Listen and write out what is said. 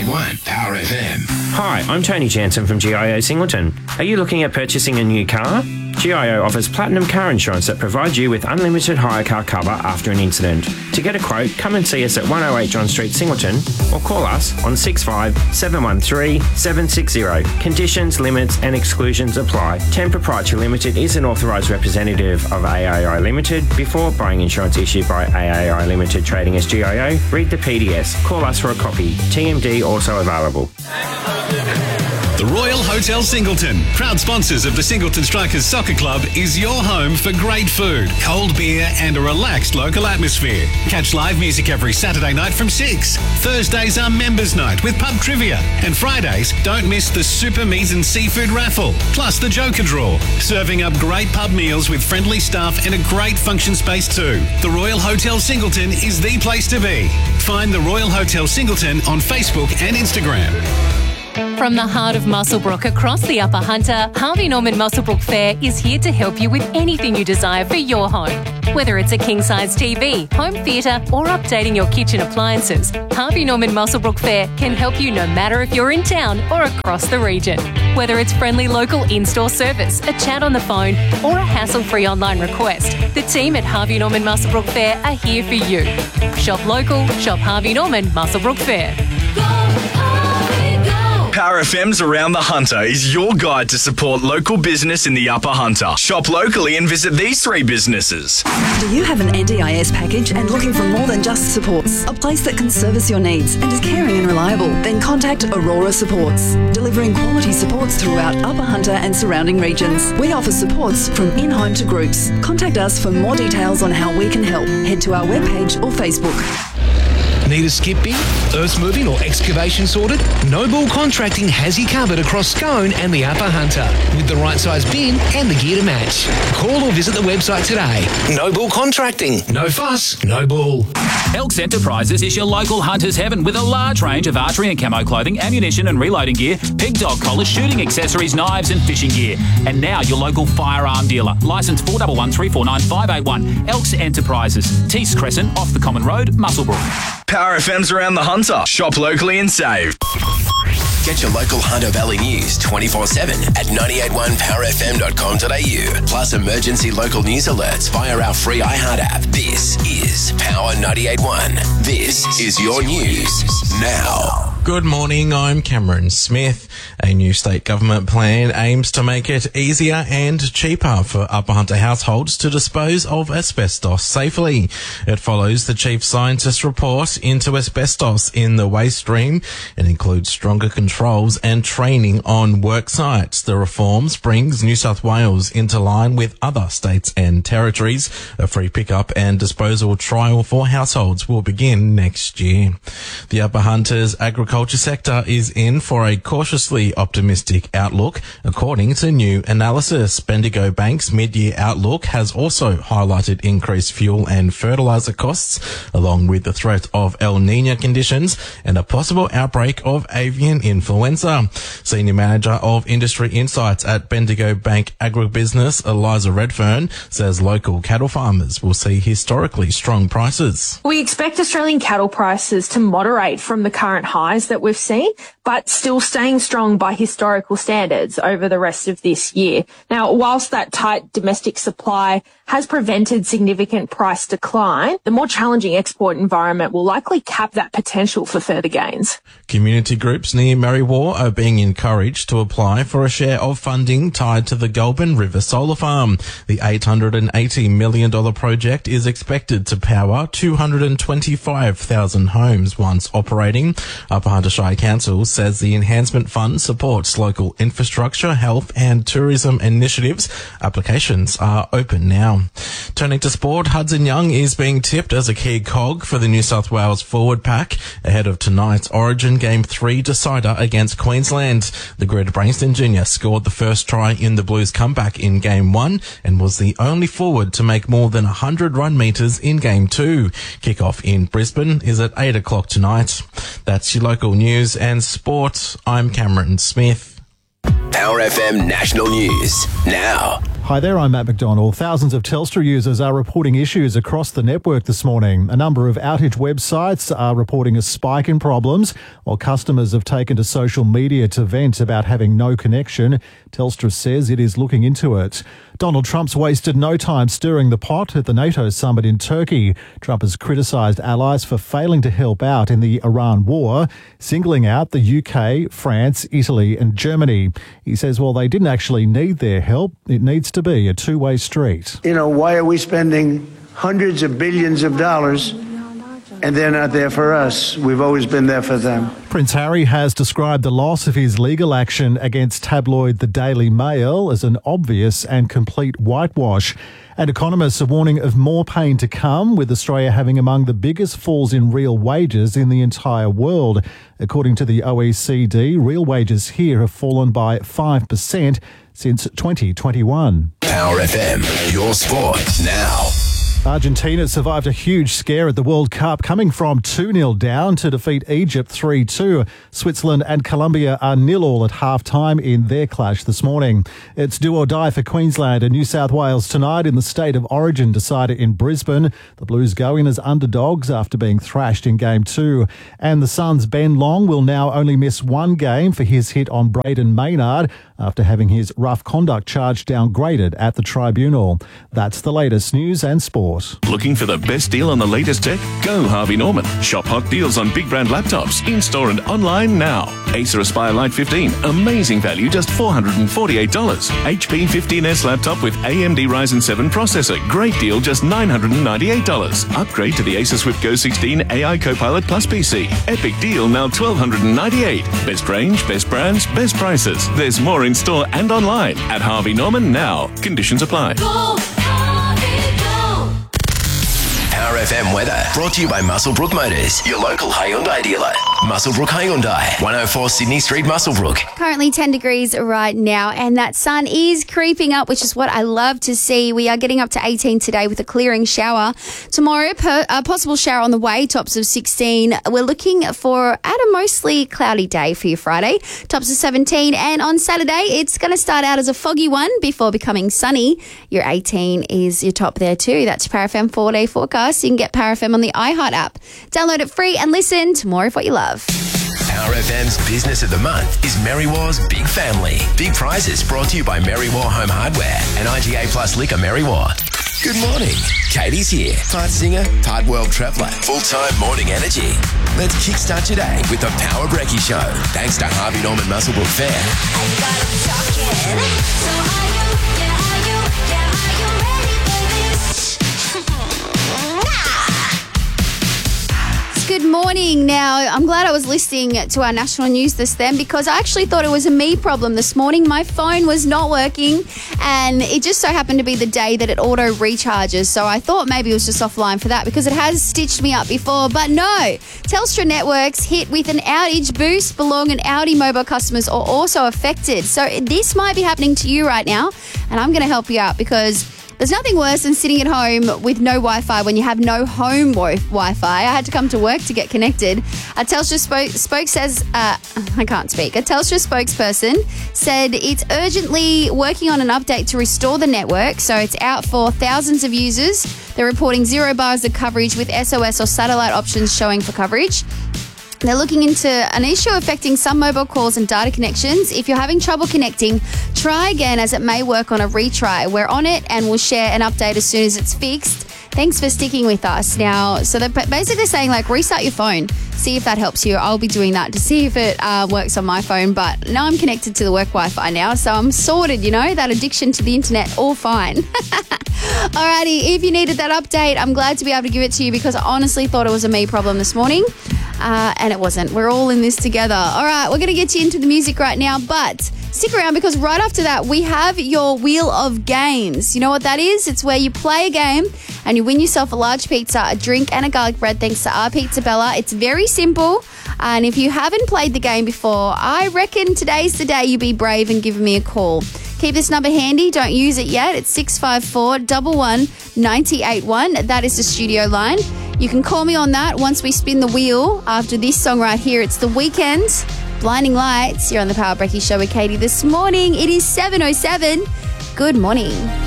98.1 Power FM. Hi, I'm Tony Jansen from GIO Singleton. Are you looking at purchasing a new car? GIO offers platinum car insurance that provides you with unlimited hire car cover after an incident. To get a quote, come and see us at 108 John Street, Singleton, or call us on 65 713 760. Conditions, limits and exclusions apply. 10 Proprietary Limited is an authorised representative of AAI Limited. Before buying insurance issued by AAI Limited trading as GIO, read the PDS. Call us for a copy. TMD also available. The Royal Hotel Singleton, proud sponsors of the Singleton Strikers Soccer Club, is your home for great food, cold beer and a relaxed local atmosphere. Catch live music every Saturday night from 6. Thursdays are members night with pub trivia. And Fridays, don't miss the super meat and seafood raffle, plus the Joker draw. Serving up great pub meals with friendly staff and a great function space too. The Royal Hotel Singleton is the place to be. Find the Royal Hotel Singleton on Facebook and Instagram. From the heart of Muswellbrook across the Upper Hunter, Harvey Norman Muswellbrook Fair is here to help you with anything you desire for your home. Whether it's a king-size TV, home theatre or updating your kitchen appliances, Harvey Norman Muswellbrook Fair can help you no matter if you're in town or across the region. Whether it's friendly local in-store service, a chat on the phone or a hassle-free online request, the team at Harvey Norman Muswellbrook Fair are here for you. Shop local, shop Harvey Norman Muswellbrook Fair. Power FM's Around the Hunter is your guide to support local business in the Upper Hunter. Shop locally and visit these 3 businesses. Do you have an NDIS package and looking for more than just supports? A place that can service your needs and is caring and reliable? Then contact Aurora Supports, delivering quality supports throughout Upper Hunter and surrounding regions. We offer supports from in-home to groups. Contact us for more details on how we can help. Head to our webpage or Facebook. Need a skip bin, earth moving or excavation sorted? Noble Contracting has you covered across Scone and the Upper Hunter with the right size bin and the gear to match. Call or visit the website today. Noble Contracting. No fuss, no bull. Elks Enterprises is your local hunter's heaven with a large range of archery and camo clothing, ammunition and reloading gear, pig dog collars, shooting accessories, knives and fishing gear. And now your local firearm dealer. Licence 4113495581. Elks Enterprises. Tees Crescent off the Common Road, Muswellbrook. Power FM's Around the Hunter. Shop locally and save. Get your local Hunter Valley news 24/7 at 981powerfm.com.au. Plus emergency local news alerts via our free iHeart app. This is Power 98.1. This is your news now. Good morning, I'm Cameron Smith. A new state government plan aims to make it easier and cheaper for Upper Hunter households to dispose of asbestos safely. It follows the Chief Scientist's report into asbestos in the waste stream and includes stronger controls and training on work sites. The reforms brings New South Wales into line with other states and territories. A free pickup and disposal trial for households will begin next year. The Upper Hunter's agriculture sector is in for a cautiously optimistic outlook, according to new analysis. Bendigo Bank's mid-year outlook has also highlighted increased fuel and fertiliser costs, along with the threat of El Niño conditions and a possible outbreak of avian influenza. Senior Manager of Industry Insights at Bendigo Bank Agribusiness, Eliza Redfern, says local cattle farmers will see historically strong prices. We expect Australian cattle prices to moderate from the current highs that we've seen, but still staying strong by historical standards over the rest of this year. Now, whilst that tight domestic supply has prevented significant price decline, the more challenging export environment will likely cap that potential for further gains. Community groups near Merriwa are being encouraged to apply for a share of funding tied to the Goulburn River Solar Farm. The $880 million project is expected to power 225,000 homes once operating. Upper Hunter Shire Council says the enhancement fund supports local infrastructure, health and tourism initiatives. Applications are open now. Turning to sport, Hudson Young is being tipped as a key cog for the New South Wales forward pack ahead of tonight's Origin Game 3 decider against Queensland. The Greater Brainston Junior scored the first try in the Blues comeback in Game 1 and was the only forward to make more than 100 run metres in Game 2. Kickoff in Brisbane is at 8 o'clock tonight. That's your local news and sport. I'm Cameron Smith. Power FM National News now. Hi there, I'm Matt McDonald. Thousands of Telstra users are reporting issues across the network this morning. A number of outage websites are reporting a spike in problems, while customers have taken to social media to vent about having no connection. Telstra says it is looking into it. Donald Trump's wasted no time stirring the pot at the NATO summit in Turkey. Trump has criticised allies for failing to help out in the Iran war, singling out the UK, France, Italy and Germany. He says while they didn't actually need their help, it needs to be a two-way street. You know, why are we spending hundreds of billions of dollars and they're not there for us? We've always been there for them. Prince Harry has described the loss of his legal action against tabloid The Daily Mail as an obvious and complete whitewash. And economists are warning of more pain to come, with Australia having among the biggest falls in real wages in the entire world. According to the OECD, real wages here have fallen by 5% since 2021. Power FM, your sport now. Argentina survived a huge scare at the World Cup, coming from 2-0 down to defeat Egypt 3-2. Switzerland and Colombia are 0-0 at half-time in their clash this morning. It's do or die for Queensland and New South Wales tonight in the State of Origin decider in Brisbane. The Blues go in as underdogs after being thrashed in Game 2. And the Suns' Ben Long will now only miss one game for his hit on Braden Maynard after having his rough conduct charge downgraded at the tribunal. That's the latest news and sport. Looking for the best deal on the latest tech? Go Harvey Norman. Shop hot deals on big brand laptops, in-store and online now. Acer Aspire Lite 15, amazing value, just $448. HP 15S laptop with AMD Ryzen 7 processor, great deal, just $998. Upgrade to the Acer Swift Go 16 AI Copilot Plus PC. Epic deal, now $1,298. Best range, best brands, best prices. There's more in store and online at Harvey Norman now. Conditions apply. Power FM weather brought to you by Muswellbrook Motors, your local Hyundai dealer. Muswellbrook Hyundai, 104 Sydney Street, Muswellbrook. Currently 10 degrees right now, and that sun is creeping up, which is what I love to see. We are getting up to 18 today with a clearing shower. Tomorrow, a possible shower on the way, tops of 16. We're looking for at a mostly cloudy day for your Friday, tops of 17. And on Saturday, it's going to start out as a foggy one before becoming sunny. Your 18 is your top there too. That's your Power FM 4-day forecast. You can get Power FM on the iHeart app. Download it free and listen to more of what you love. Power FM's Business of the Month is Merrywar's Big Family. Big prizes brought to you by Merrywar Home Hardware and IGA Plus Liquor Merrywar. Good morning. Katie's here. Part singer, part world traveller. Full-time morning energy. Let's kickstart today with the Power Brekkie Show. Thanks to Harvey Norman Muswellbrook Fair. Good morning. Now, I'm glad I was listening to our national news just then, because I actually thought it was a me problem this morning. My phone was not working, and it just so happened to be the day that it auto recharges. So I thought maybe it was just offline for that, because it has stitched me up before. But no, Telstra networks hit with an outage boost. Belong and Audi mobile customers are also affected. So this might be happening to you right now, and I'm going to help you out, because there's nothing worse than sitting at home with no Wi-Fi when you have no home Wi-Fi. I had to come to work to get connected. A Telstra spokesperson said it's urgently working on an update to restore the network, so it's out for thousands of users. They're reporting 0 bars of coverage with SOS or satellite options showing for coverage. They're looking into an issue affecting some mobile calls and data connections. If you're having trouble connecting, try again, as it may work on a retry. We're on it and we'll share an update as soon as it's fixed. Thanks for sticking with us. Now, so they're basically saying, like, restart your phone. See if that helps you. I'll be doing that to see if it works on my phone. But now I'm connected to the work Wi-Fi now, so I'm sorted, you know, that addiction to the internet, all fine. Alrighty, if you needed that update, I'm glad to be able to give it to you, because I honestly thought it was a me problem this morning. And it wasn't. We're all in this together. All right, we're going to get you into the music right now, but stick around, because right after that, we have your Wheel of Games. You know what that is? It's where you play a game and you win yourself a large pizza, a drink and a garlic bread thanks to our Pizza Bella. It's very simple. And if you haven't played the game before, I reckon today's the day you be brave and give me a call. Keep this number handy. Don't use it yet. It's 654 11 981. That is the studio line. You can call me on that once we spin the wheel after this song right here. It's The Weeknd, Blinding Lights. You're on the Power Brekkie Show with Katie this morning. It is 7:07. Good morning.